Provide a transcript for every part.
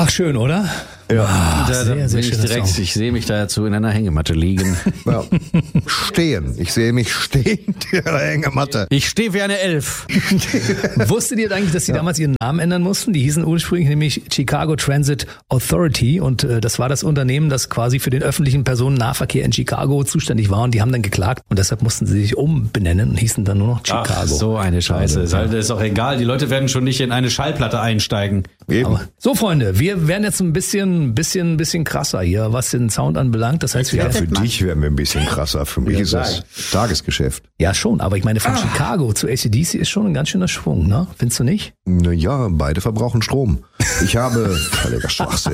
Ach, schön, oder? Ja. Da bin ich direkt, ich sehe mich dazu in einer Hängematte liegen. Ja. Stehen. Ich sehe mich stehend in einer Hängematte. Ich stehe wie eine Elf. Wusstet ihr eigentlich, dass sie damals ihren Namen ändern mussten? Die hießen ursprünglich nämlich Chicago Transit Authority und das war das Unternehmen, das quasi für den öffentlichen Personennahverkehr in Chicago zuständig war und die haben dann geklagt und deshalb mussten sie sich umbenennen und hießen dann nur noch Chicago. Ach, so eine Scheiße. Ist auch egal. Die Leute werden schon nicht in eine Schallplatte einsteigen. Eben. So, Freunde, wir werden jetzt ein bisschen krasser hier, was den Sound anbelangt. Das heißt, Ja, für dich wären wir ein bisschen krasser. Für mich ist das Tagesgeschäft. Ja, schon, aber ich meine, von Chicago zu AC/DC ist schon ein ganz schöner Schwung, ne? Findest du nicht? Naja, beide verbrauchen Strom. Ich habe, völliger Schwachsinn,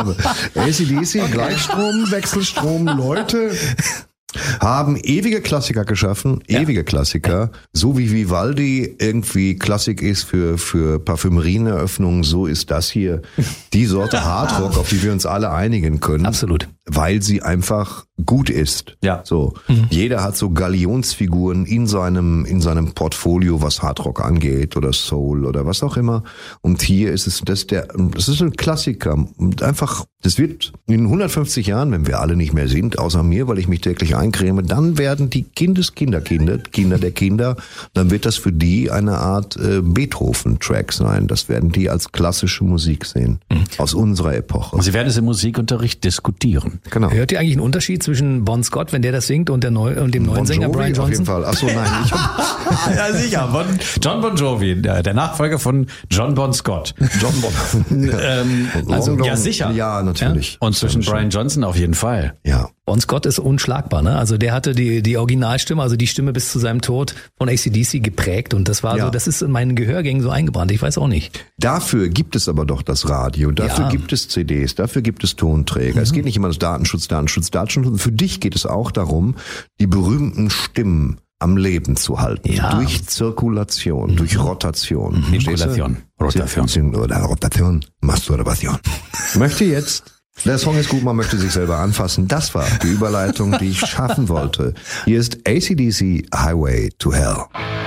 AC/DC, Gleichstrom, Wechselstrom, Leute haben ewige Klassiker geschaffen, ewige Klassiker, so wie Vivaldi irgendwie Klassik ist für Parfümerieneröffnungen, so ist das hier die Sorte Hardrock, auf die wir uns alle einigen können. Absolut. Weil sie einfach gut ist. Ja. So. Jeder hat so Galionsfiguren in seinem Portfolio, was Hardrock angeht oder Soul oder was auch immer. Und hier ist es das ist ein Klassiker. Und einfach, das wird in 150 Jahren, wenn wir alle nicht mehr sind, außer mir, weil ich mich täglich eincreme, dann werden die Kinder der Kinder, dann wird das für die eine Art Beethoven-Track sein. Das werden die als klassische Musik sehen. Aus unserer Epoche. Sie werden es im Musikunterricht diskutieren. Genau. Hört ihr eigentlich einen Unterschied zwischen Bon Scott, wenn der das singt, und dem neuen Sänger Brian Johnson? Auf jeden Fall. Achso, nein. Ja, sicher. John Bon Jovi, der Nachfolger von John Bon Scott. John Bon. Also, ja, sicher. Ja, natürlich. Ja? Und zwischen Brian Johnson auf jeden Fall. Ja. Bon Scott ist unschlagbar, ne? Also der hatte die Originalstimme, also die Stimme bis zu seinem Tod von AC/DC geprägt und das war so, das ist in meinen Gehörgängen so eingebrannt, ich weiß auch nicht. Dafür gibt es aber doch das Radio, dafür gibt es CDs, dafür gibt es Tonträger. Es geht nicht immer um Datenschutz. Und für dich geht es auch darum, die berühmten Stimmen am Leben zu halten. Ja. Durch Zirkulation, durch Rotation. Rotation. Masturbation. Ich möchte jetzt, der Song ist gut, man möchte sich selber anfassen. Das war die Überleitung, die ich schaffen wollte. Hier ist AC/DC Highway to Hell.